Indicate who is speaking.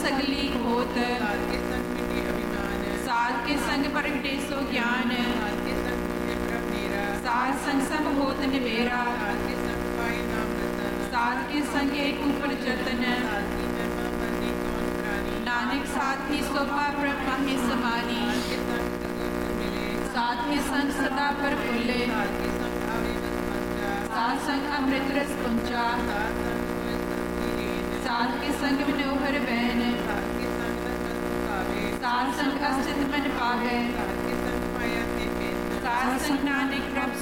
Speaker 1: सगली होत
Speaker 2: साध के संग मिटे अभिमान
Speaker 1: साध के संग प्रगटे सो ज्ञान
Speaker 2: साध के संग पूजे प्रभ मेरा
Speaker 1: साध संग सब होत निबेरा
Speaker 2: साध के संग पाए नाम रतन
Speaker 1: साध के संग एक ऊपर जतन
Speaker 2: साध की महिमा मने कौन प्राणी
Speaker 1: नानक साध की शोभा ब्रह्मा में समानी
Speaker 2: साध के संग सतगुरु मिले
Speaker 1: साध के संग सदा पर फुले
Speaker 2: साध के संग आवे बस पंचा
Speaker 1: साध संग अमृत रस पुंचा
Speaker 2: साध संग होए सर्व लीन
Speaker 1: साध के संग मनोहर बहन
Speaker 2: साध के संग बस पावे
Speaker 1: साध संग अस्तित्व मन पावे
Speaker 2: साध के संग माया से भेद
Speaker 1: साध संग नानक प्रभ